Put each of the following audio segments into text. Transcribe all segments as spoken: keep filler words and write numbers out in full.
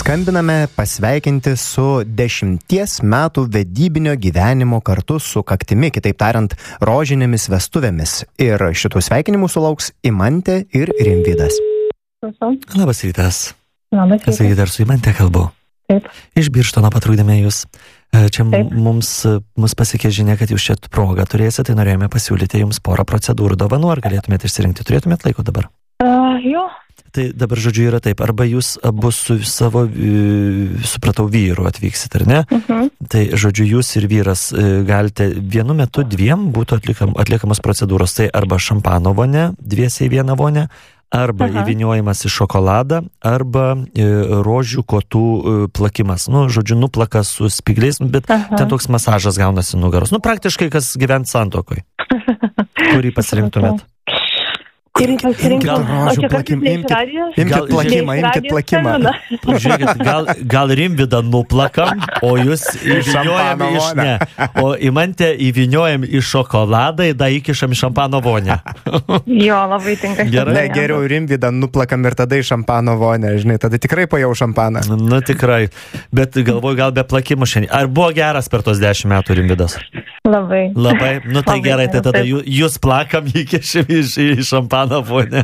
skambiname pasveikinti su dešimties metų vedybinio gyvenimo kartu su kaktimi, kitaip tariant, rožinėmis vestuvėmis. Ir šitų sveikinimų sulauks Imantė ir Rimvydas. Labas rytas. Labas rytas. Sakykite, ar su Imantė kalbu? Taip. Iš Birštono patrūdėme jūs. Čia Taip. mums, mums pasiekė žinia, kad jūs čia progą turėsite, tai norėjome pasiūlyti jums porą procedūrų dovanų, ar galėtumėte išsirinkti? Turėtumėte laiko dabar? Uh, jo. Tai dabar, žodžiu, yra taip, arba jūs abu su savo, supratau, vyru atvyksit, ar ne? Uh-huh. Tai, žodžiu, jūs ir vyras galite vienu metu dviem būtų atlikam, atliekamas procedūros, tai arba šampano vonė, dviesiai vieną vonę, arba Aha. įvyniojimas į šokoladą, arba e, rožių kotų e, plakimas. Nu, žodžiu, nuplaka su spigliais, bet Aha. ten toks masažas gaunasi nugaros. Nu, praktiškai, kas gyvent santokoj. Kurį pasirinktumėt? Ir pasirinkti. Gal rožių plakim- imkit- Imkit Gal- plakimą, imkit plakimą. Žiūrėkit, gal, gal Rimvydą nuplakam, o jūs įvyniojam šampano iš vonę. ne. O Imantę įvyniojam į šokoladą ir da įkišam į šampano vonę. Jo, labai tinka. Gerai. Ne, geriau Rimvydą nuplakam ir tada į šampano vonę, žinai, tada tikrai pajau šampaną. Nu, tikrai. Bet galvoju, gal be plakimų šiandien. Ar buvo geras per tos dešimt metų Rimvydas? Labai. Labai. Nu, tai Labai gerai, tai geras, tada taip. jū- jūs plakam įkišim į, į šampano vonę.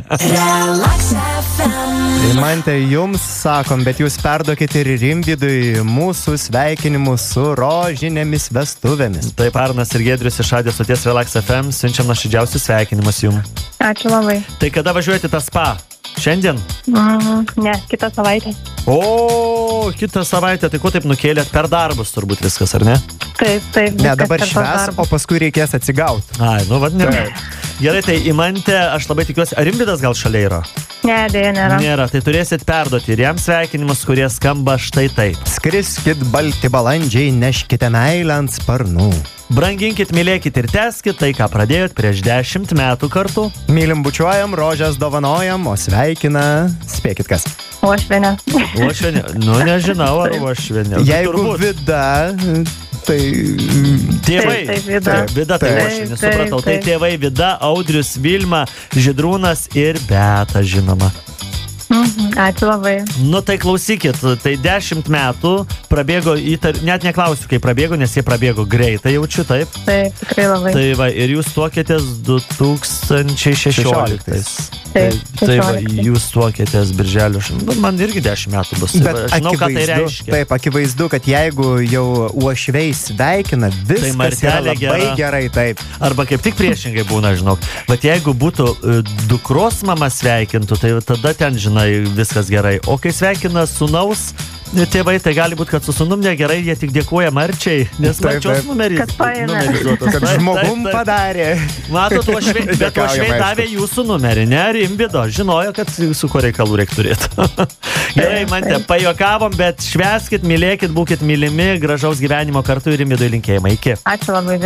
Imantė, jums sakom, bet jūs perduokite ir Rimvydui mūsų sveikinimus su rožinėmis vestuvėmis. Taip, Arnas ir Giedrius iš Radijo stoties Relax F M siunčiam nuoširdžiausius sveikinimus jums. Ačiū labai. Tai kada važiuojate tą spa? Šiandien? Mm, ne, kitą savaitę. O, kitą savaitę, tai ko taip nukėlėt? Per darbus turbūt viskas, ar ne? Taip, taip. Ne, viskas dabar per tuos šves, darbus. o paskui reikės atsigauti. Ai, nu vad, ne. Gerai, tai Imantė, aš labai tikiuosi, ar Rimvydas gal šalia yra? Ne, dėja nėra. Nėra, tai turėsit perduoti ir jam sveikinimus, kurie skamba štai taip. Skriskit balti balandžiai, neškite meilę ant sparnų. Branginkit, mylėkit ir tęskit tai, ką pradėjot prieš dešimt metų kartu. Mylim bučiuojam, rožės dovanojam, o sveikina, spėkit kas. Uošvienė. Uošvienė, nu nežinau, ar uošvienė. Jeigu Turbūt. Vida, tai... Tėvai, Taip, taip, Vida. Taip, Vida, tai Taip. uošvienė, Taip, supratau. Tai taip. tėvai Vida, Audrius, Vilma, Žydrūnas ir Beata, žinoma. Mhm. Ačiū labai. Nu tai klausykit, tai dešimt metų prabėgo, įtar... net neklausiu, kaip prabėgo, nes jie prabėgo greitai, jaučiu, taip. Taip, tikrai labai. Tai va, ir jūs tuokėtės du tūkstančiai šešioliktais. Taip, Tai va, šešioliktais. jūs tuokėtės birželio, š- bet man irgi dešimt metų bus. Tai Bet va, aš žinau, ką tai reiškia. Taip, akivaizdu, kad jeigu jau uošviai sveikina, viskas yra martelė labai gera. gerai, taip. Arba kaip tik priešingai būna, žinok. Bet jeigu būtų e, dukros mama sveikintų, tai tada ten, žinai, viskas gerai. O kai sveikina sūnaus tėvai, tai gali būti, kad su sūnum negerai, jie tik dėkoja Marčiai, nes Taip, Marčios taip. numeris. Kad paėmė. numerizuotas. Kad Taip, žmogum taip, taip. padarė. Matot, uošviai, bet Juokaujam, uošviai aišku. davė jūsų numerį, ne, Rimvydo, žinojo, kad su kuo reikalų reiktų turėti. Gerai, Mante, pajuokavom, bet švęskit, mylėkit, būkit mylimi, gražaus gyvenimo kartu ir Rimvydui linkėjimai. Iki. Ačiū labai.